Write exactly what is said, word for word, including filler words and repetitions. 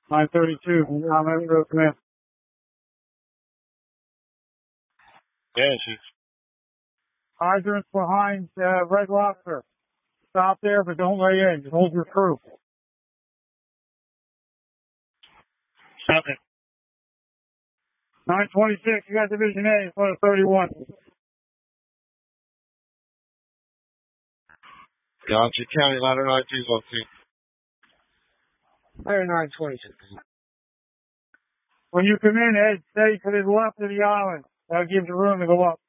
nine thirty-two. I'm ready to command. Yeah, Chief. Hydrants behind uh, Red Lobster. Stop there, but don't lay in. Just hold your crew. Stop it. nine twenty-six, you got Division A in front of thirty-one. Gotcha. County ladder nine two one two. Ladder nine twenty-six. When you come in, Ed, stay to the left of the island. That gives you room to go up.